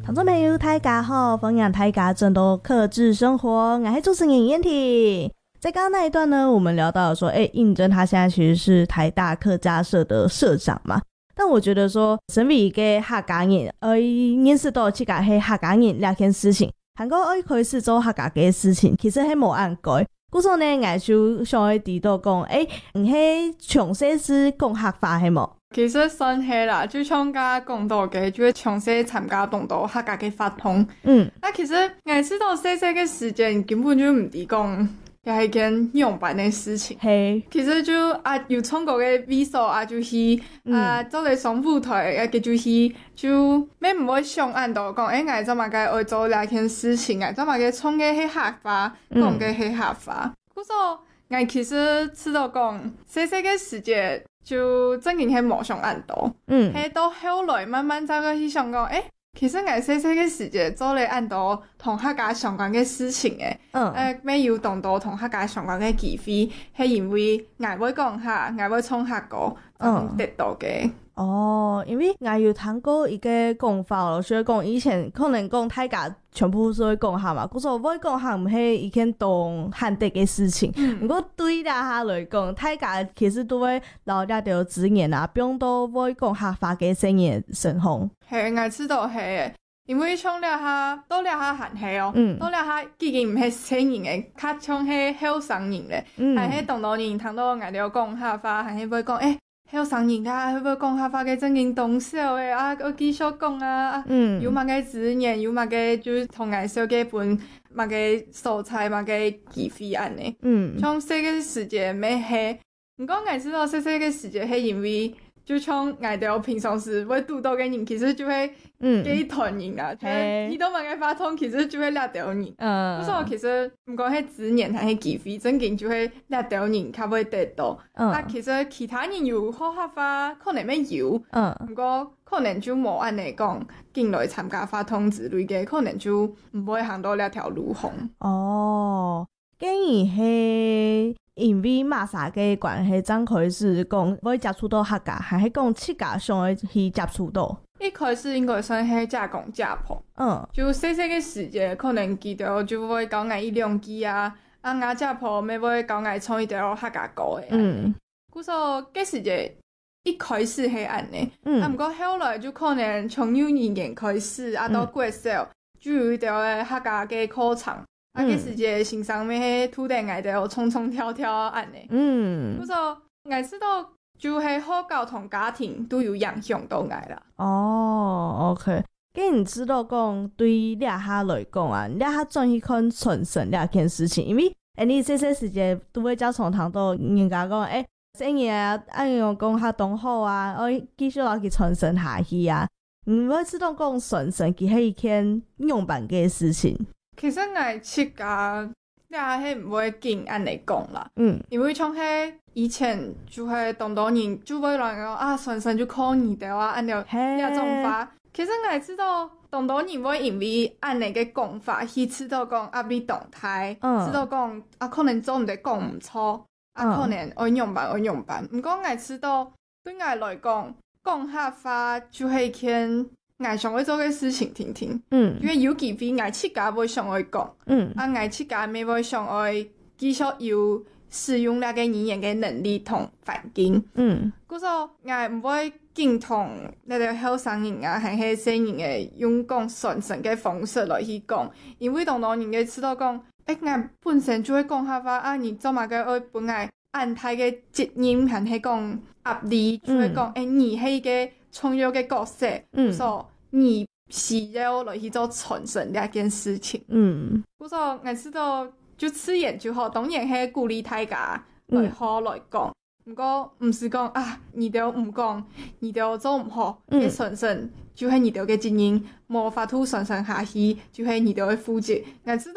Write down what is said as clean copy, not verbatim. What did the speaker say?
听众朋友大家好，欢迎大家转到克制生活，我是主持人燕婷。在刚刚那一段呢，我们聊到说应征他现在其实是台大客家社的社长嘛，但我觉得说身为一个客家人认識到這個係客家人兩件事情，韓國開始做客家嘅事情其實係冇按改，故所呢我就想去提到講唔係從細是講客話係冇？ 其實算係啦，就像家講到嘅，就係從細參加動到客家嘅發通。那其實我知道細細嘅時間根本就唔係講又係件用辦嘅事情。係，其實就有創過嘅比賽就是做個雙舞台嘅就是就咩唔會想按到講我怎麼嘅愛做兩件事情，我怎麼嘅創嘅係客話，講嘅係客話。故所我其實知道講細細嘅時間。就真經係冇想按到，係到後來慢慢再去想講，其實我細細嘅時節做嚟按到同客家相關嘅事情嘅，咩有動到同客家相關嘅機會，係因為我會講下，我會從客家得到嘅。 因為我有聽過一個講法咯，所以講以前可能講大家全部都會講下嘛，故所會講下唔係一件當限定嘅事情。不過對大家來講，大家其實都會留一條資源啊，不用都會講客話嘅聲音生紅。 係，我知道係，因為像了下都了下閒氣哦，都了下已經唔係青人嘅，較像係後生人咧，係喺當到人聽到我哋講客話，係會講後生人家會講客話嘅真經動手嘅我繼續講有乜嘅資源，有乜嘅就是同藝術嘅本乜嘅素材，乜嘅機會安尼。像細個時節咩係，唔講藝術到細細個時節係因為。就像我哋平常時會遇到嘅人，其實就會幾團人啦。遇到乜嘅發通，其實就會掠到人。所以其實唔講係資源，係機會，真經就會掠到人，才會得到。但其實其他人有好客話，可能咩有，不過可能就冇按嚟講進來參加發通之類嘅，可能就唔會行到兩條路紅。 竟然係因為馬啥嘅關係，真開始講會接觸到客家，還係講客家上會去接觸到。 一開始應該算係家公家婆，就細細嘅時節，可能記得就會教我一兩句我家婆咪會教我唱一條客家歌嘅。故所嘅時節一開始係按呢，不過後來就可能從幼兒園開始，到國小就有一條客家嘅課程。嘅時節欣賞咩土地藝哋衝衝跳跳按呢，不過我知道就係學校同家庭都有影響到我啦。 OK， 既然知道講對兩下來講啊，兩下轉去看傳承兩件事情，因為你細細時節都會教從堂到人家講生意按樣講下同好我繼續落去傳承下去唔會知道講傳承佢係一件用辦嘅事情。 其實我自家你係唔會經按嚟講啦，因為像係以前就係當到人就會來講傳承就靠你哋按照呢種法。其實我知道當到人會因為按嚟嘅講法，去知道講你動態，知道講可能做唔得講唔錯，可能我用辦。唔過我知道對我來講，講客話就係件。我想會做嘅事情聽聽，因為有機會我自家會想會講，我自家咪會想會繼續有使用那個語言嘅能力同環境，故所我唔會經同那個後生人還係細人嘅用講傳承嘅方式來去講，因為當人嘅知道講，我本身就會講客話你做乜嘅我本來按太嘅責任還係講壓力，就會講你係一個重要嘅角色，所以你需要來去做傳承呢件事情。所以我知道就此言就好，當然係鼓勵大家來好來講，不過唔是講你哋唔講，你哋做唔好嘅傳承，就係你哋嘅責任，冇法度傳承下去，就係你哋嘅負責。我知道